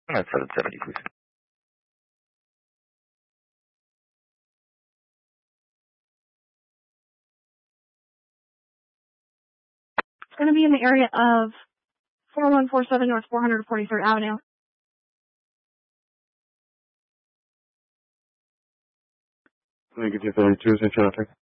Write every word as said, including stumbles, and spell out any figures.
That's seven seventy, please. It's going to be in the area of four one four seven North four forty-third Avenue. Negative thirty-two is in traffic.